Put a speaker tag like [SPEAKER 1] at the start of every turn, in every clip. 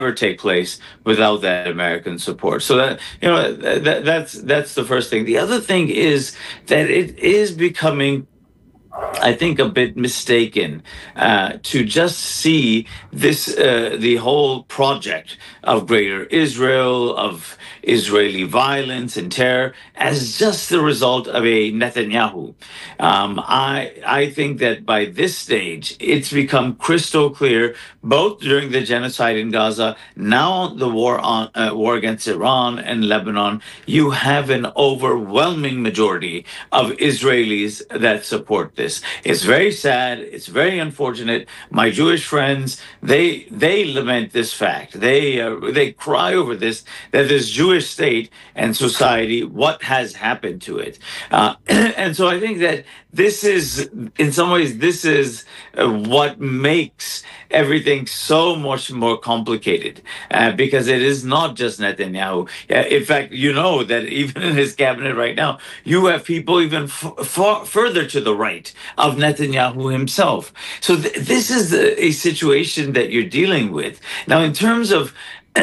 [SPEAKER 1] take place without that American support. So that that's the first thing. The other thing is that it is becoming, I think, a bit mistaken to just see this the whole project of Greater Israel, of Israeli violence and terror, as just the result of a Netanyahu. I think that by this stage, it's become crystal clear, both during the genocide in Gaza, now the war against Iran and Lebanon. You have an overwhelming majority of Israelis that support this. It's very sad. It's very unfortunate. My Jewish friends, they lament this fact. They cry over this, that this Jewish state and society, what has happened to it. And so I think that this is, in some ways, this is what makes everything so much more complicated, because it is not just Netanyahu. In fact, you know that even in his cabinet right now, you have people even far further to the right of Netanyahu himself. So this is a situation that you're dealing with. Now, in terms of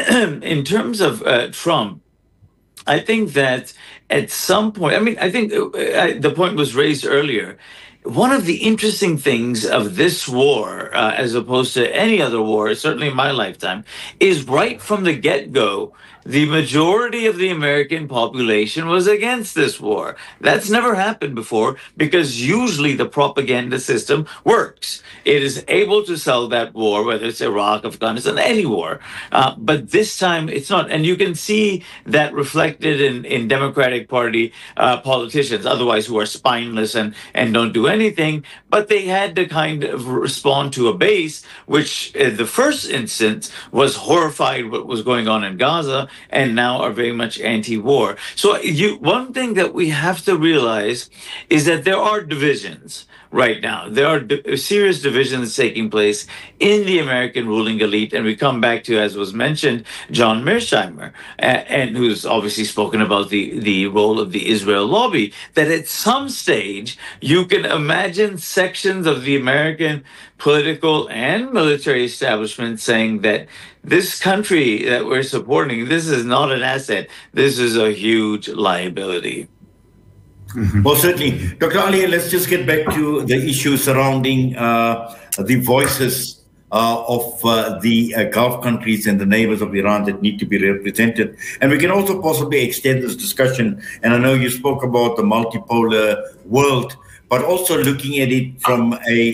[SPEAKER 1] Trump, I think that at some point, I mean, I think the point was raised earlier. One of the interesting things of this war, as opposed to any other war, certainly in my lifetime, is right from the get-go, the majority of the American population was against this war. That's never happened before, because usually the propaganda system works. It is able to sell that war, whether it's Iraq, Afghanistan, any war. But this time it's not. And you can see that reflected in Democratic Party politicians, otherwise who are spineless and don't do anything. But they had to kind of respond to a base, which the first instance was horrified what was going on in Gaza, and now are very much anti-war. So one thing that we have to realize is that there are divisions right now. There are serious divisions taking place in the American ruling elite, and we come back to, as was mentioned, John Mearsheimer, and who's obviously spoken about the role of the Israel lobby, that at some stage you can imagine sections of the American political and military establishment saying that this country that we're supporting, this is not an asset, this is a huge liability.
[SPEAKER 2] Mm-hmm. Well, certainly. Dr. Ali, let's just get back to the issue surrounding the voices of the Gulf countries and the neighbors of Iran that need to be represented. And we can also possibly extend this discussion. And I know you spoke about the multipolar world, but also looking at it from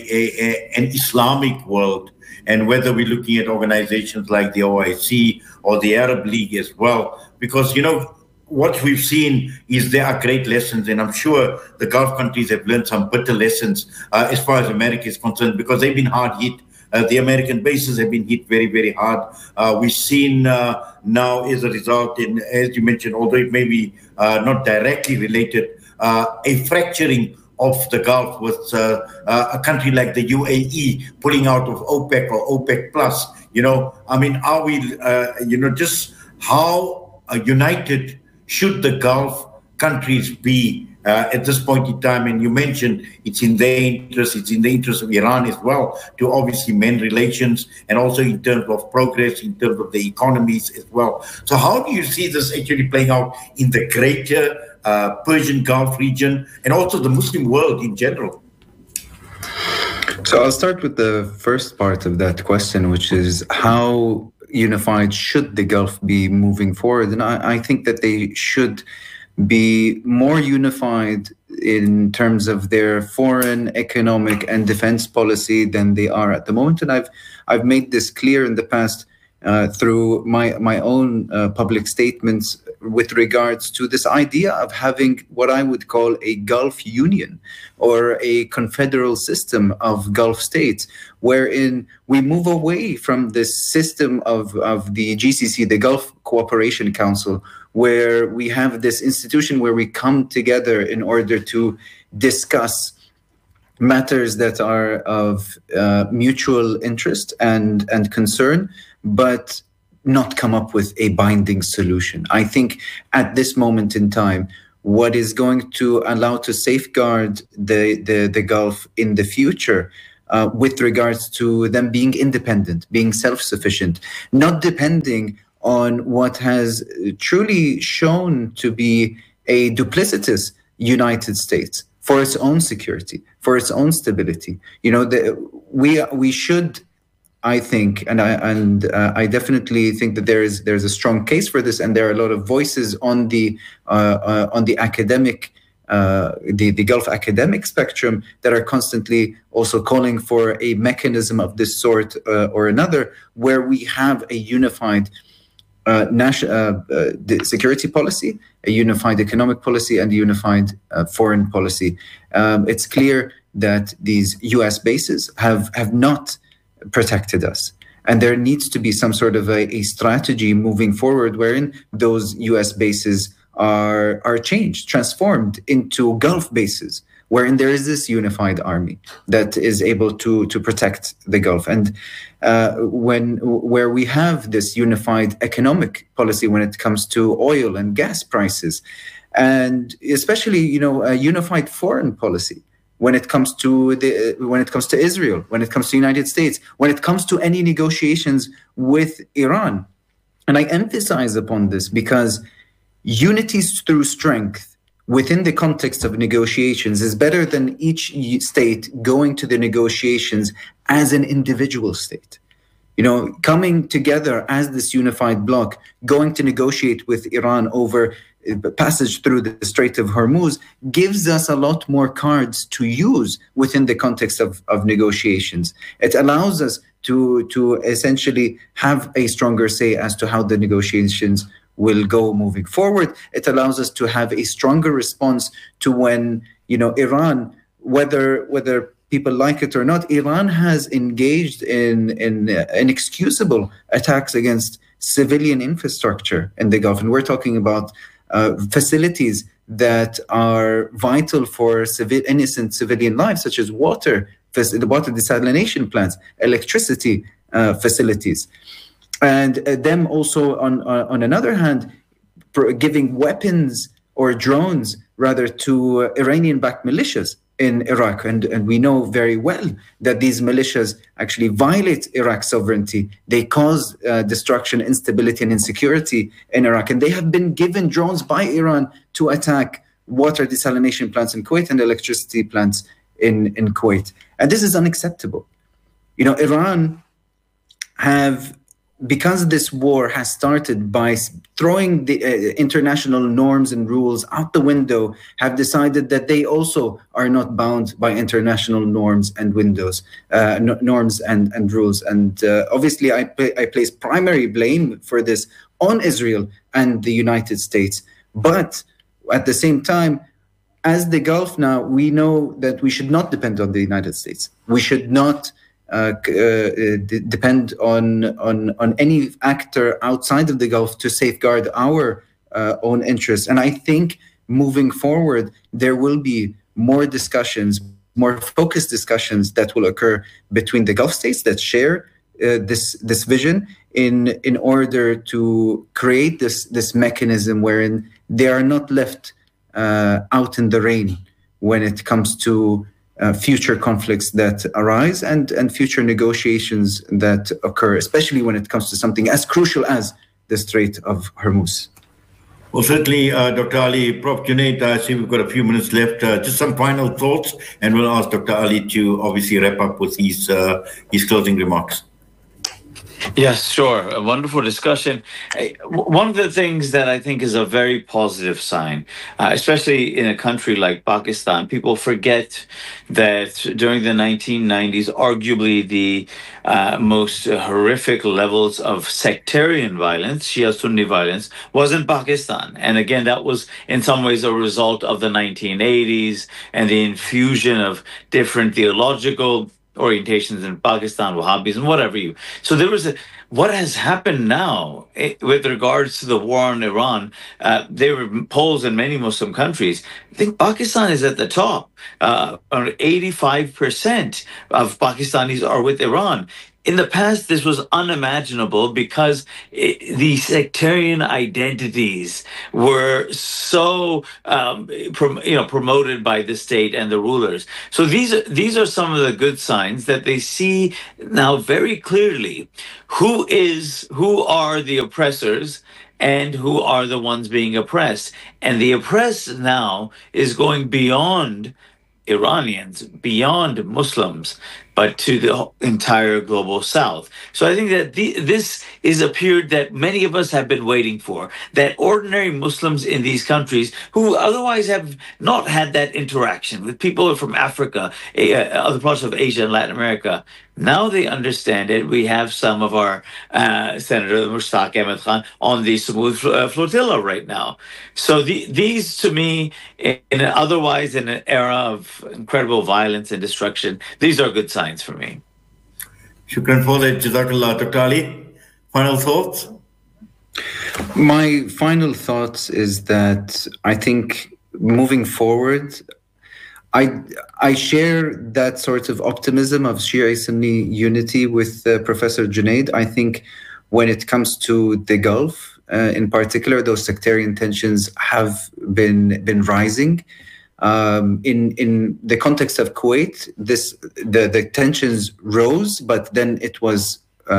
[SPEAKER 2] an Islamic world, and whether we're looking at organizations like the OIC or the Arab League as well. Because, you know, what we've seen is there are great lessons, and I'm sure the Gulf countries have learned some bitter lessons as far as America is concerned, because they've been hard hit. The American bases have been hit very, very hard. We've seen now, as a result, as you mentioned, although it may be not directly related, a fracturing of the Gulf with a country like the UAE pulling out of OPEC or OPEC plus. You know, I mean, are we, just how united should the Gulf countries be at this point in time? And you mentioned it's in their interest, it's in the interest of Iran as well, to obviously mend relations, and also in terms of progress, in terms of the economies as well. So how do you see this actually playing out in the greater Persian Gulf region, and also the Muslim world in general?
[SPEAKER 3] So I'll start with the first part of that question, which is how unified should the Gulf be moving forward? And I think that they should be more unified in terms of their foreign, economic, and defense policy than they are at the moment. And I've made this clear in the past through my own public statements with regards to this idea of having what I would call a Gulf Union, or a confederal system of Gulf states, wherein we move away from this system of the GCC, the Gulf Cooperation Council, where we have this institution where we come together in order to discuss matters that are of mutual interest and concern, but not come up with a binding solution. I think at this moment in time, what is going to allow to safeguard the Gulf in the future with regards to them being independent, being self-sufficient, not depending on what has truly shown to be a duplicitous United States for its own security, for its own stability. We should, I think, and I definitely think that there's a strong case for this, and there are a lot of voices on the academic, the Gulf academic spectrum that are constantly also calling for a mechanism of this sort or another, where we have a unified national security policy, a unified economic policy, and a unified foreign policy. It's clear that these U.S. bases have not protected us, and there needs to be some sort of a strategy moving forward wherein those U.S. bases are changed, transformed into Gulf bases, wherein there is this unified army that is able to protect the Gulf. And where we have this unified economic policy when it comes to oil and gas prices, and especially a unified foreign policy when it comes to Israel, when it comes to the United States, when it comes to any negotiations with Iran. And I emphasize upon this because unity through strength within the context of negotiations is better than each state going to the negotiations as an individual state. Coming together as this unified bloc, going to negotiate with Iran over passage through the Strait of Hormuz gives us a lot more cards to use within the context of negotiations. It allows us to essentially have a stronger say as to how the negotiations will go moving forward. It allows us to have a stronger response to when, Iran, whether people like it or not, Iran has engaged in inexcusable attacks against civilian infrastructure in the Gulf. And we're talking about facilities that are vital for innocent civilian lives, such as the water desalination plants, electricity facilities. And them also, on another hand, giving weapons or drones, rather, to Iranian-backed militias in Iraq. And we know very well that these militias actually violate Iraq's sovereignty. They cause destruction, instability, and insecurity in Iraq. And they have been given drones by Iran to attack water desalination plants in Kuwait and electricity plants in Kuwait. And this is unacceptable. Iran because this war has started by throwing the international norms and rules out the window, have decided that they also are not bound by international norms and norms and rules. And obviously, I place primary blame for this on Israel and the United States. But at the same time, as the Gulf now, we know that we should not depend on the United States. We should not depend on any actor outside of the Gulf to safeguard our own interests. And I think moving forward, there will be more discussions, more focused discussions that will occur between the Gulf states that share this vision in order to create this mechanism wherein they are not left out in the rain when it comes to future conflicts that arise and future negotiations that occur, especially when it comes to something as crucial as the Strait of Hormuz.
[SPEAKER 2] Well, certainly, Dr. Ali. Prof. Junaid, I see we've got a few minutes left. Just some final thoughts, and we'll ask Dr. Ali to obviously wrap up with his closing remarks.
[SPEAKER 1] Yes, sure. A wonderful discussion. One of the things that I think is a very positive sign, especially in a country like Pakistan, people forget that during the 1990s, arguably the most horrific levels of sectarian violence, Shia-Sunni violence, was in Pakistan. And again, that was in some ways a result of the 1980s and the infusion of different theological orientations in Pakistan, Wahhabis, and whatever you. So there was what has happened now with regards to the war on Iran. There were polls in many Muslim countries. I think Pakistan is at the top. 85% of Pakistanis are with Iran. in the past, this was unimaginable because the sectarian identities were so promoted by the state and the rulers. So these are some of the good signs that they see now very clearly who are the oppressors and who are the ones being oppressed. And the oppressed now is going beyond Iranians, beyond Muslims, but to the entire global South. So I think that this is a period that many of us have been waiting for, that ordinary Muslims in these countries who otherwise have not had that interaction with people from Africa, other parts of Asia and Latin America, now they understand it. We have some of our Senator Mushtaq Ahmed Khan on the Smooth Flotilla right now. So these, to me, in an era of incredible violence and destruction, these are good signs for me.
[SPEAKER 2] Shukran for that, Jazakallah. Dr. Ali, final thoughts?
[SPEAKER 3] My final thoughts is that I think moving forward, I share that sort of optimism of Shia-Sunni unity with Professor Junaid. I think when it comes to the Gulf, in particular, those sectarian tensions have been rising. In the context of Kuwait, the tensions rose, but then it was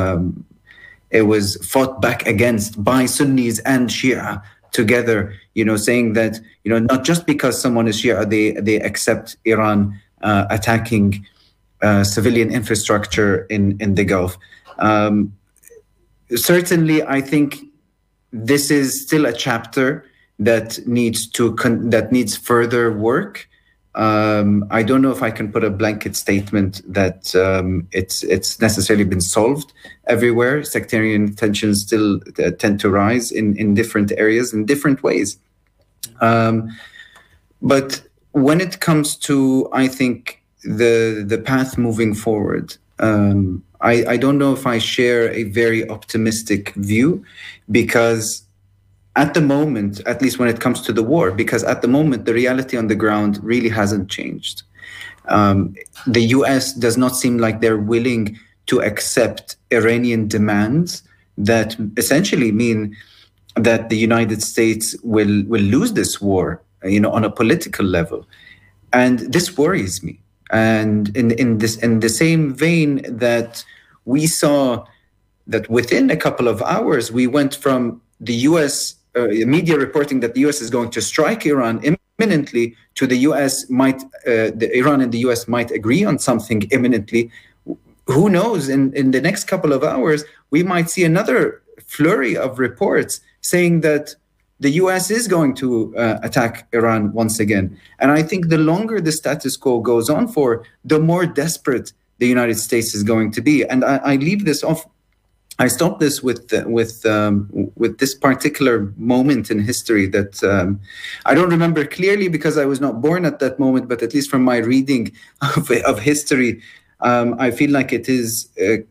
[SPEAKER 3] fought back against by Sunnis and Shia together, saying that, not just because someone is Shia, they accept Iran attacking civilian infrastructure in the Gulf. Certainly, I think this is still a chapter that needs further work. I don't know if I can put a blanket statement that it's necessarily been solved everywhere. Sectarian tensions still tend to rise in different areas in different ways. But when it comes to, I think, the path moving forward, I don't know if I share a very optimistic view, because at the moment, at least when it comes to the war, because at the moment, the reality on the ground really hasn't changed. The US does not seem like they're willing to accept Iranian demands that essentially mean that the United States will lose this war, on a political level. And this worries me. And in the same vein that we saw that within a couple of hours, we went from the US media reporting that the US is going to strike Iran imminently to the Iran and the US might agree on something imminently. Who knows? In the next couple of hours, we might see another flurry of reports saying that the US is going to attack Iran once again. And I think the longer the status quo goes on for, the more desperate the United States is going to be. And I leave this off. I stopped this with this particular moment in history that I don't remember clearly because I was not born at that moment, but at least from my reading of history, I feel like it is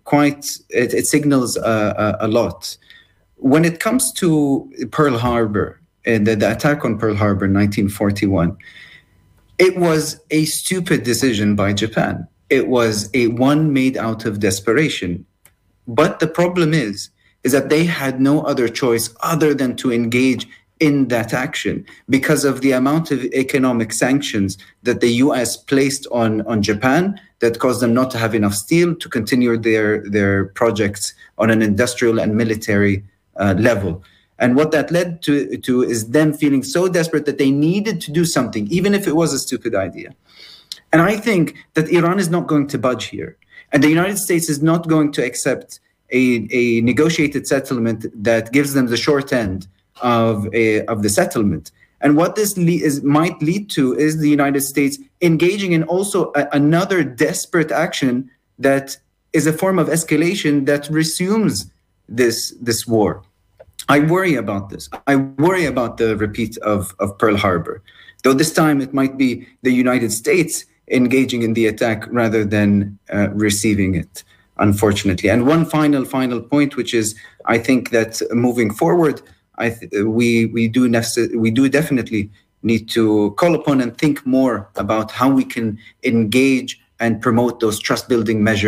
[SPEAKER 3] it signals a lot. When it comes to Pearl Harbor and the attack on Pearl Harbor in 1941, it was a stupid decision by Japan. It was one made out of desperation. But the problem is that they had no other choice other than to engage in that action because of the amount of economic sanctions that the US placed on Japan that caused them not to have enough steel to continue their projects on an industrial and military level. And what that led to is them feeling so desperate that they needed to do something, even if it was a stupid idea. And I think that Iran is not going to budge here. And the United States is not going to accept a negotiated settlement that gives them the short end of the settlement. And what this might lead to is the United States engaging in also another desperate action that is a form of escalation that resumes this war. I worry about this. I worry about the repeat of Pearl Harbor, though this time it might be the United States engaging in the attack rather than receiving it, unfortunately. And one final point, which is, I think that moving forward, we do definitely need to call upon and think more about how we can engage and promote those trust-building measures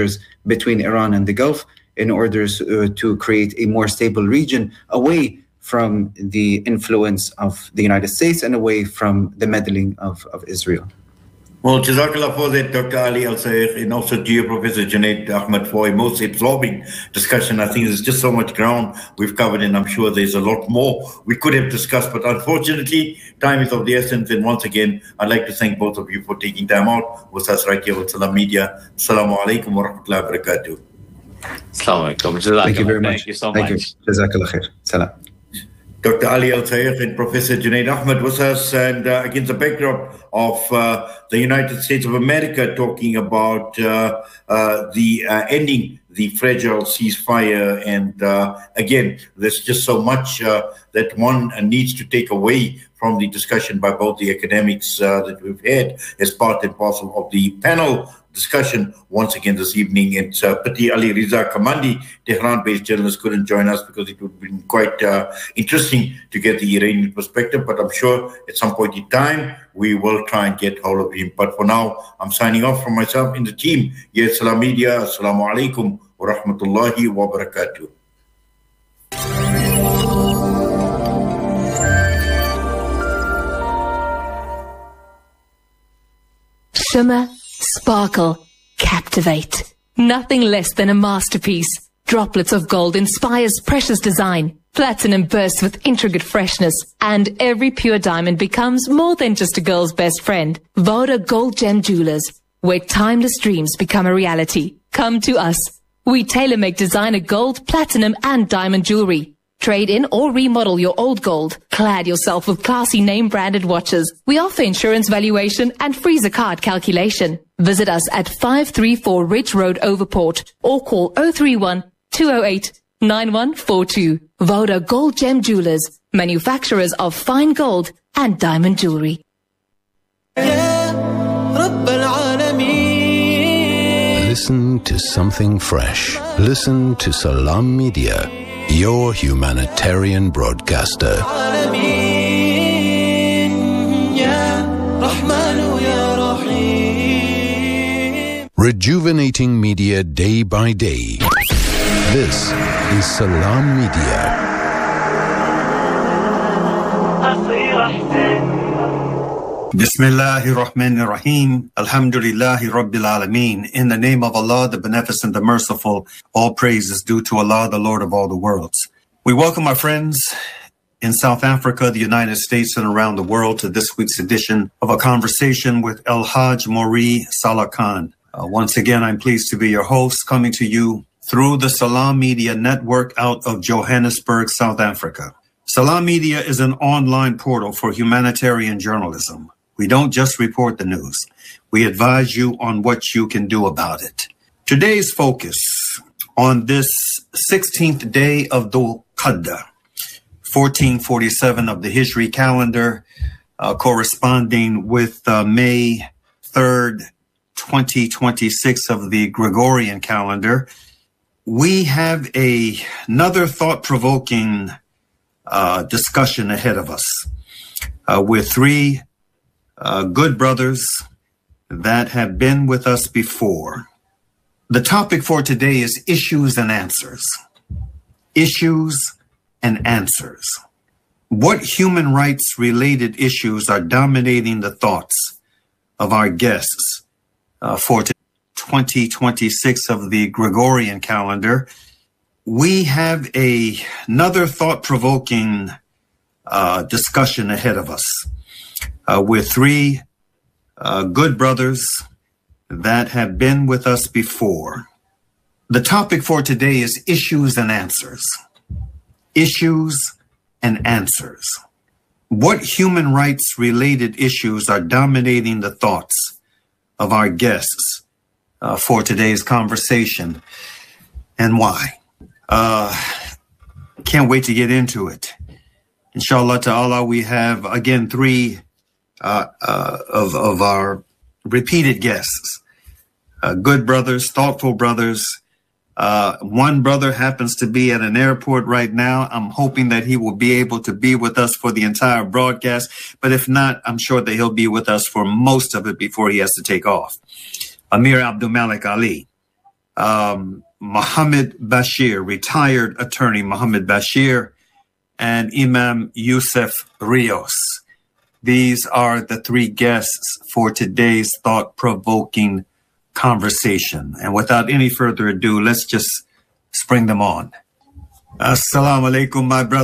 [SPEAKER 3] between Iran and the Gulf in order to create a more stable region away from the influence of the United States and away from the meddling of Israel.
[SPEAKER 2] Well, Jazakallah for that, Dr. Ali Al-Sayegh, and also to you, Professor Junaid Ahmed, for a most absorbing discussion. I think there's just so much ground we've covered, and I'm sure there's a lot more we could have discussed, but unfortunately, time is of the essence. And once again, I'd like to thank both of you for taking time out with us right here with Salam Media. Assalamu alaikum wa rahmatullahi wa barakatuh.
[SPEAKER 1] Assalamu alaikum.
[SPEAKER 3] Thank you very much.
[SPEAKER 1] Thank you so
[SPEAKER 3] much. Jazakallah khair. Salam.
[SPEAKER 2] Dr. Ali Al-Sayegh and Professor Junaid Ahmed with us, and against the backdrop of the United States of America talking about the ending the fragile ceasefire. And again, there's just so much that one needs to take away from the discussion by both the academics that we've had as part and parcel of the panel discussion once again this evening. It's pity Ali Riza Kamandi, Tehran-based journalist, couldn't join us because it would have been quite interesting to get the Iranian perspective, but I'm sure at some point in time we will try and get hold of him. But for now, I'm signing off from myself and the team here at Salam Media. Assalamu alaikum wa rahmatullahi wa barakatuh.
[SPEAKER 4] Shimmer, sparkle, captivate. Nothing less than a masterpiece. Droplets of gold inspires precious design. Platinum bursts with intricate freshness. And every pure diamond becomes more than just a girl's best friend. Voda Gold Gem Jewelers, where timeless dreams become a reality. Come to us. We tailor-make designer gold, platinum, and diamond jewelry. Trade in or remodel your old gold. Clad yourself with classy name-branded watches. We offer insurance valuation and freezer card calculation. Visit us at 534 Ridge Road, Overport, or call 031-208-9142. Voda Gold Gem Jewelers, manufacturers of fine gold and diamond jewelry.
[SPEAKER 5] Listen to something fresh. Listen to Salam Media, your humanitarian broadcaster. Rejuvenating media day by day. This is Salam Media.
[SPEAKER 6] Bismillahir Rahmanir Rahim. Alhamdulillahi Rabbil Alameen. In the name of Allah, the Beneficent, the Merciful, all praise is due to Allah, the Lord of all the worlds. We welcome our friends in South Africa, the United States, and around the world to this week's edition of A Conversation with El Haj Mori Salah Khan. Once again, I'm pleased to be your host, coming to you through the Salam Media Network out of Johannesburg, South Africa. Salam Media is an online portal for humanitarian journalism. We don't just report the news. We advise you on what you can do about it. Today's focus on this 16th day of Dhul Qadda, 1447 of the Hijri calendar, corresponding with May 3rd, 2026 of the Gregorian calendar. We have another thought-provoking discussion ahead of us with three good brothers that have been with us before. The topic for today is issues and answers. Issues and answers. What human rights related issues are dominating the thoughts of our guests for 2026 of the Gregorian calendar? We have another thought-provoking discussion ahead of us with three good brothers that have been with us before. The topic for today is issues and answers. Issues and answers. What human rights related issues are dominating the thoughts of our guests for today's conversation, and why? Can't wait to get into it. Inshallah ta'ala, we have again three of our repeated guests, good brothers, thoughtful brothers. One brother happens to be at an airport right now. I'm hoping that he will be able to be with us for the entire broadcast, but if not, I'm sure that he'll be with us for most of it before he has to take off. Amir Abdul Malik Ali. Mohammed Bashir, retired attorney Mohammed Bashir, and Imam Yusuf Rios. These are the three guests for today's thought-provoking conversation. And without any further ado, let's just spring them on. Assalamu alaikum, my brother.